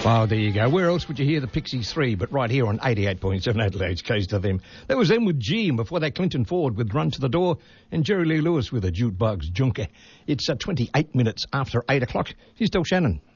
Oh, there you go. Where else would you hear the Pixies 3 but right here on 88.7 Adelaide's Case to Them? That was them with G, and before that Clinton Ford with Run to the Door, and Jerry Lee Lewis with a Jukebox Junker. It's 28 minutes after 8 o'clock. Here's Del Shannon.